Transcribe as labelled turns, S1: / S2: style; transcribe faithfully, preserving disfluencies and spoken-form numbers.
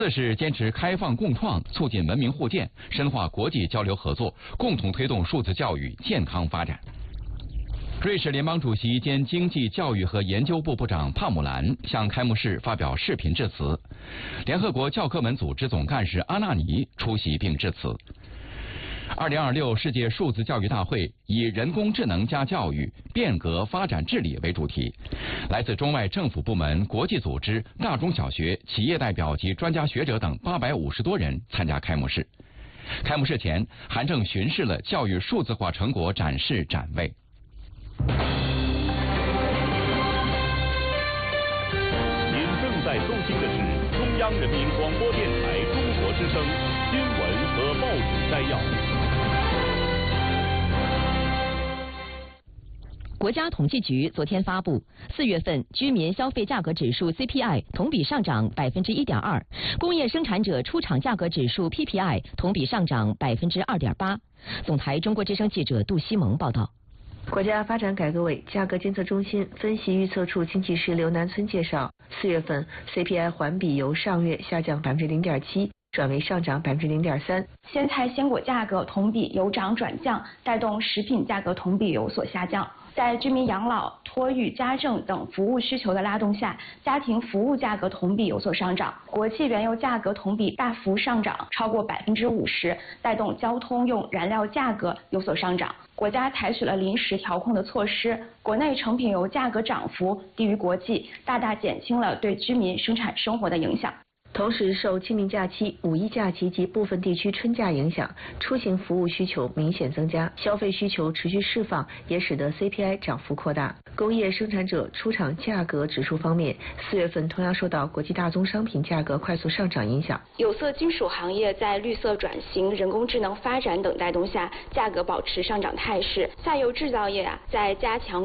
S1: 四是坚持开放共创，促进文明互鉴，深化国际交流合作，共同推动数字教育健康发展。瑞士联邦主席兼经济、教育和研究部部长帕姆兰向开幕式发表视频致辞，联合国教科文组织总干事阿纳尼出席并致辞。二零二六世界数字教育大会以人工智能加教育，变革发展治理为主题，来自中外政府部门、国际组织、大中小学、企业代表及专家学者等八百五十多人参加开幕式。开幕式前，韩正巡视了教育数字化成果展示展位。
S2: 您正在收听的是中央人民广播电台中国之声新闻和报纸摘要。
S3: 国家统计局昨天发布，四月份居民消费价格指数 C P I 同比上涨百分之一点二，工业生产者出厂价格指数 P P I 同比上涨百分之二点八。总台中国之声记者杜西蒙报道。
S4: 国家发展改革委价格监测中心分析预测处经济师刘南村介绍，四月份 C P I 环比由上月下降百分之零点七。转为上涨百分之零点三，
S5: 鲜菜鲜果价格同比由涨转降，带动食品价格同比有所下降。在居民养老、托育、家政等服务需求的拉动下，家庭服务价格同比有所上涨。国际原油价格同比大幅上涨，超过百分之五十，带动交通用燃料价格有所上涨。国家采取了临时调控的措施，国内成品油价格涨幅低于国际，大大减轻了对居民生产生活的影响。
S4: 同时，受清明假期、五一假期及部分地区春假影响，出行服务需求明显增加，消费需求持续释放，也使得 C P I 涨幅扩大。工业生产者出厂价格指数方面，四月份同样受到国际大宗商品价格快速上涨影响。
S5: 有色金属行业在绿色转型、人工智能发展等带动下，价格保持上涨态势。下游制造业啊，在加强